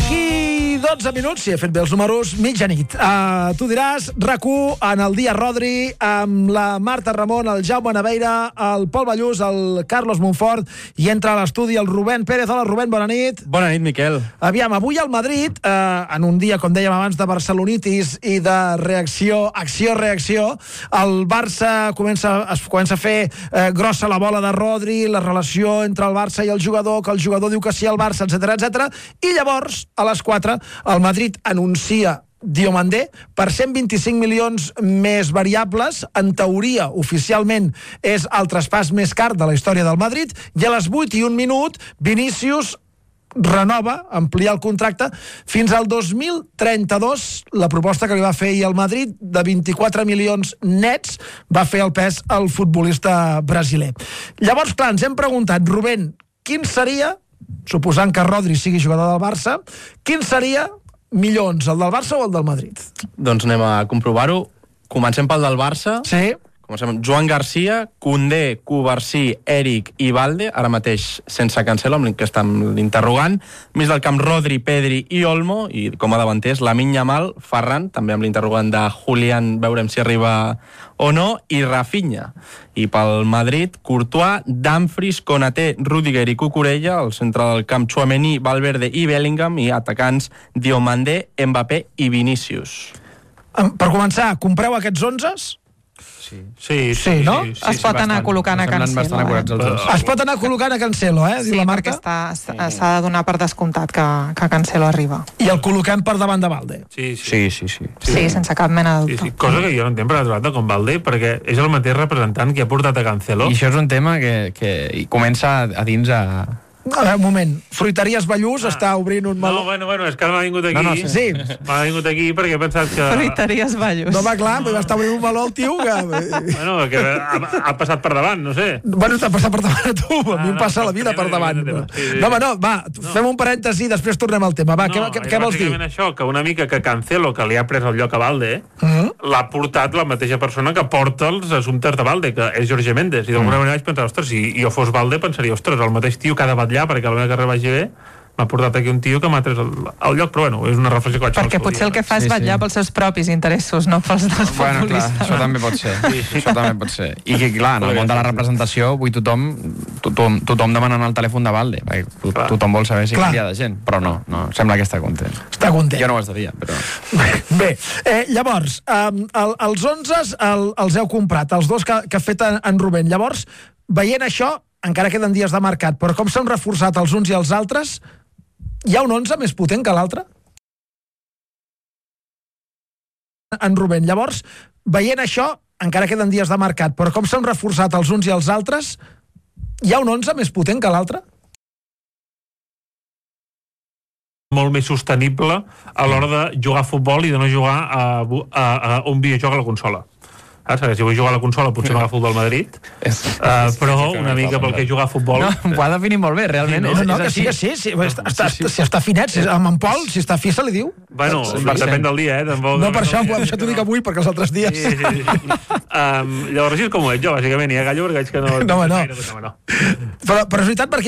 D'aquí 12 minuts, si he fet bé els números, mitjanit. Tu diràs, RAC1 en el dia Rodri, amb la Marta Ramon, el Jaume Naveira, el Pol Ballús, el Carlos Montfort, i entra a l'estudi el Rubén Pérez. Hola, Rubén, bona nit. Bona nit, Miquel. Aviam, avui al Madrid, en un dia, com dèiem abans, de barcelonitis i de reacció, acció-reacció, el Barça es comença a fer grossa la bola de Rodri, la relació entre el Barça i el jugador, que el jugador diu que sí al Barça, etc. I llavors, a les 4, el Madrid anuncia Diomandé per 125 milions més variables. En teoria, oficialment, és el traspàs més car de la història del Madrid, i a les 8:01, Vinícius renova, amplia el contracte fins al 2032. La proposta que li va fer ahir el Madrid, de 24 milions nets, va fer el pes al futbolista brasiler. Llavors, clar, ens hem preguntat, Rubén, quin seria, suposant que Rodri sigui jugador del Barça, quin seria milions, el del Barça o el del Madrid? Doncs anem a comprovar-ho. Comencem pel del Barça. Sí. Comencem. Joan Garcia, Koundé, Cubarsí, Eric i Valde, ara mateix sense Cancelo, que està amb l'interrogant. Mig del camp, Rodri, Pedri i Olmo, i com a davanters, Lamine Yamal, Ferran, també amb l'interrogant de Julián, veurem si arriba o no, i Rafinha. I pel Madrid, Courtois, Dumfries, Konaté, Rüdiger i Cucurella, al centre del camp, Tchouaméni, Valverde i Bellingham, i atacants Diomandé, Mbappé i Vinícius. Per començar, compreu aquests 11? Sí, no? Es pot anar col·locant a Cancelo. Es pot anar col·locant a Cancelo, diu la Marta? Sí, perquè s'ha de donar per descomptat que Cancelo arriba. I el col·loquem per davant de Valde? Sí, sense cap mena de dubte. Cosa que jo no entenc per l'altre banda com Valde, perquè és el mateix representant que ha portat a Cancelo. I això és un tema que comença a dins a... A veure, un moment. Fruiteries Ballús està obrint un meló. No, bueno, és que m'ha vingut aquí. Sí. M'ha vingut aquí perquè he pensat que... Fruiteries Ballús. No, va, clar, va estar obrint un meló el tio que... Bueno, que ha passat per davant, no sé. Bueno, t'ha passat per davant a tu. A mi em passa la vida per davant. No, home, no, va, fem un parèntesi i després tornem al tema. Va, què vols dir? Això, que una mica que Cancelo, que li ha pres el lloc a Valde, l'ha portat la mateixa persona que porta els assumptes de Valde, que és Jorge Méndez. I d'alguna manera vaig pensar, ostres, si jo fos Valde pensaria, ostres, el mateix tio que ha de vetllar perquè la meva carrera vagi bé, m'ha portat aquí un tio que m'ha tret el lloc, però bueno, és una reflexió que vaig fer. Perquè potser el que fa és vetllar pels seus propis interessos, no pels dels futbolistes. Bueno, clar, això també pot ser. Això també pot ser. I que, clar, en el món de la representació, avui tothom demanant el telèfon de Valde, perquè tothom vol saber si canvia de gent, però no, sembla que està content. Està content. Jo no ho estaria, però... Bé, llavors, els 11 els heu comprat, els dos que ha fet en Rubén. Llavors, veient això, encara queden dies de mercat, però com s'han reforçat els uns i els altres, hi ha un 11 més potent que l'altre? En Rubén, llavors, veient això, encara queden dies de mercat, però com s'han reforçat els uns i els altres, hi ha un 11 més potent que l'altre? Molt més sostenible a l'hora de jugar a futbol i de no jugar a un videojoc a la consola. Si vull jugar a la consola potser m'agafo el del Madrid, però una mica pel que jugar a futbol... No, ho ha definit molt bé, realment. No, que sí, si està finet, amb en Pol, si està fi se li diu. Bueno, depèn del dia, No, per això t'ho dic avui, perquè els altres dies... Llavors així és com ho veig jo, bàsicament, hi ha gallo perquè veig que no... No. Però és veritat, perquè